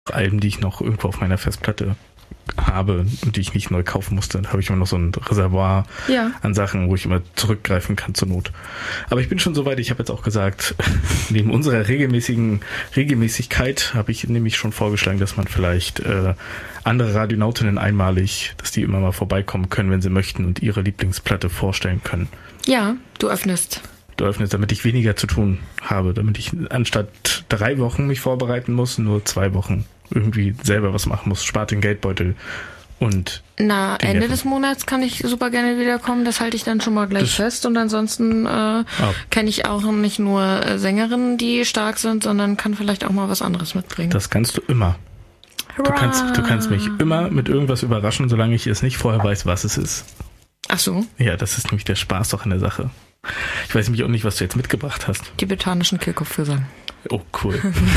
Alben, die ich noch irgendwo auf meiner Festplatte habe und die ich nicht neu kaufen musste. Da habe ich immer noch so ein Reservoir an Sachen, wo ich immer zurückgreifen kann zur Not. Aber ich bin schon soweit, ich habe jetzt auch gesagt, neben unserer Regelmäßigkeit habe ich nämlich schon vorgeschlagen, dass man vielleicht andere Radionautinnen einmalig, dass die immer mal vorbeikommen können, wenn sie möchten und ihre Lieblingsplatte vorstellen können. Ja, du öffnest, damit ich weniger zu tun habe, damit ich anstatt 3 Wochen mich vorbereiten muss, nur 2 Wochen irgendwie selber was machen muss, spart den Geldbeutel und Ende des Monats kann ich super gerne wiederkommen, das halte ich dann schon mal gleich fest und ansonsten kenne ich auch nicht nur Sängerinnen, die stark sind, sondern kann vielleicht auch mal was anderes mitbringen. Das kannst du immer. Du kannst mich immer mit irgendwas überraschen, solange ich es nicht vorher weiß, was es ist. Ach so? Ja, das ist nämlich der Spaß doch an der Sache. Ich weiß nämlich auch nicht, was du jetzt mitgebracht hast. Tibetanischen Kehlkopfgesang. Oh, cool.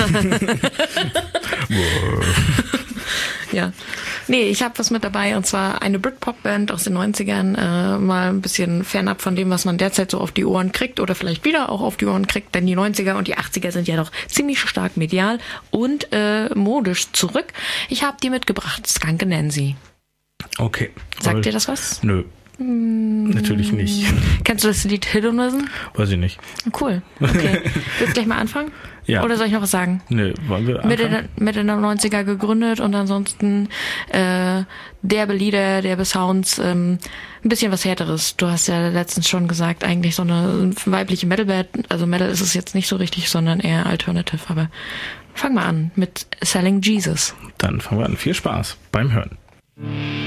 Ja. Nee, ich habe was mit dabei und zwar eine Britpop-Band aus den 90ern, mal ein bisschen fernab von dem, was man derzeit so auf die Ohren kriegt oder vielleicht wieder auch auf die Ohren kriegt, denn die 90er und die 80er sind ja doch ziemlich stark medial und modisch zurück. Ich habe die mitgebracht, Skunk Nancy. Okay. Sagt dir das was? Nö. Natürlich nicht. Kennst du das Lied Hedonism? Weiß ich nicht. Cool. Okay. Willst du gleich mal anfangen? Ja. Oder soll ich noch was sagen? Nö, wollen wir anfangen? Mitte der 90er gegründet und ansonsten derbe Lieder, derbe Sounds, ein bisschen was Härteres. Du hast ja letztens schon gesagt, eigentlich so eine weibliche Metalband, also Metal ist es jetzt nicht so richtig, sondern eher Alternative, aber fang mal an mit Selling Jesus. Dann fangen wir an. Viel Spaß beim Hören.